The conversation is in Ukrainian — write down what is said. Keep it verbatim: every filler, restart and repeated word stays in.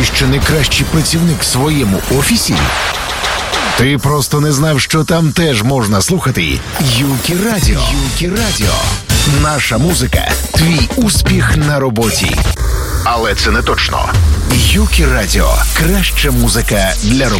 Ти що не кращий працівник в своєму офісі? Ти просто не знав, що там теж можна слухати Юкі Радіо. Юкі Радіо. Наша музика – твій успіх на роботі. Але це не точно. Юкі Радіо – краща музика для роботи.